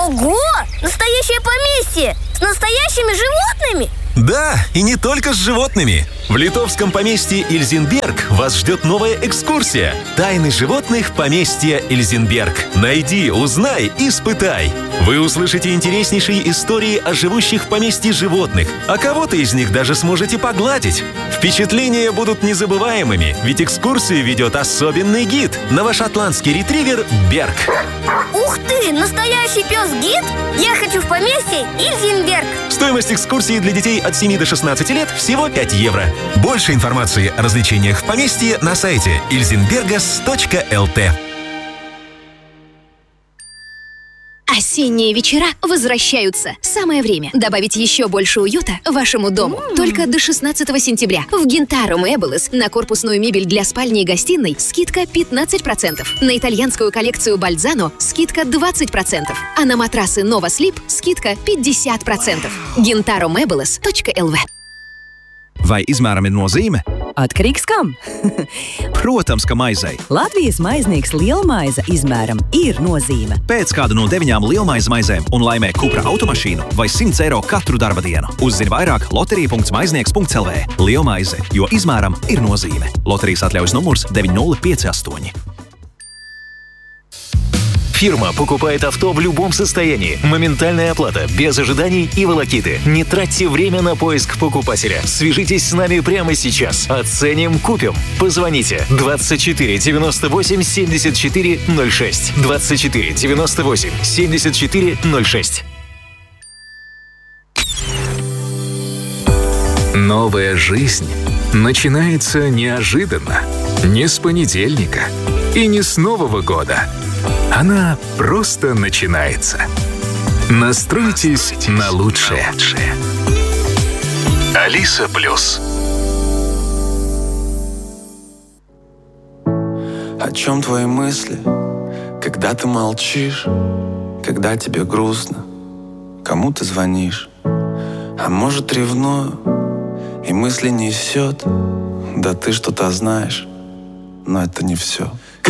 Ого! Настоящее поместье! С настоящими животными? Да, и не только с животными. В литовском поместье Ильзенберг вас ждет новая экскурсия. Тайны животных поместья Ильзенберг. Найди, узнай, испытай. Вы услышите интереснейшие истории о живущих в поместье животных, а кого-то из них даже сможете погладить. Впечатления будут незабываемыми, ведь экскурсию ведет особенный гид – новошотландский ретривер Берг. Ух ты! Настоящий пес-гид? Я хочу в поместье Ильзенберг. Стоимость экскурсии для детей от 7 до 16 лет всего 5 евро. Больше информации о развлечениях в поместье на сайте ilzenbergas.lt. Осенние вечера возвращаются. Самое время добавить еще больше уюта вашему дому. Только до 16 сентября в Gintaro Meubles на корпусную мебель для спальни и гостиной скидка 15%. На итальянскую коллекцию Бальзано скидка 20%. А на матрасы Nova Sleep скидка 50%. gintaromeubles.lv. Vai izmēram ir nozīme? Atkarīgs kam? Protams, ka maizei. Latvijas maiznieks lielmaize izmēram ir nozīme. Pēc kādu no 9 lielmaizes maizēm un laimē Cupra automašīnu vai 100 eiro katru darba dienu. Uzzini vairāk loterija.maiznieks.lv. Lielmaize, jo izmēram ir nozīme. Loterijas atļaujas numurs 9058. Фирма покупает авто в любом состоянии. Моментальная оплата, без ожиданий и волокиты. Не тратьте время на поиск покупателя. Свяжитесь с нами прямо сейчас. Оценим, купим. Позвоните 24 98 74 06. 24 98 74 06. Новая жизнь начинается неожиданно. Не с понедельника и не с Нового года. Она просто начинается. Настройтесь на лучшее. Алиса Плюс. О чем твои мысли, когда ты молчишь, когда тебе грустно, кому ты звонишь? А может, ревную и мысли несет, да ты что-то знаешь, но это не все.